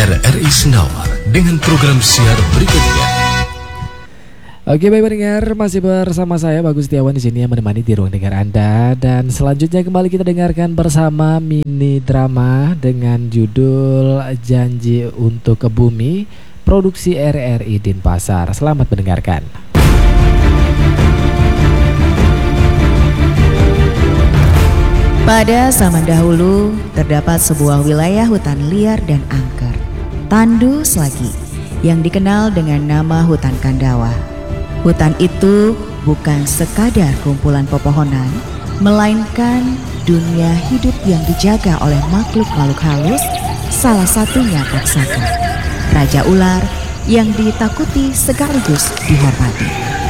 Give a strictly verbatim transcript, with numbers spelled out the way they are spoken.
R R I Senawar dengan program siar berikutnya. Oke, baik pendengar, masih bersama saya Bagus Setiawan di sini yang menemani di ruang dengar Anda, dan selanjutnya kembali kita dengarkan bersama mini drama dengan judul Janji untuk ke Bumi, produksi R R I Denpasar. Selamat mendengarkan. Pada zaman dahulu, terdapat sebuah wilayah hutan liar dan angker, tandus lagi, yang dikenal dengan nama Hutan Kandawa. Hutan itu bukan sekadar kumpulan pepohonan, melainkan dunia hidup yang dijaga oleh makhluk-makhluk halus, salah satunya Taksaka, raja ular yang ditakuti sekaligus dihormati.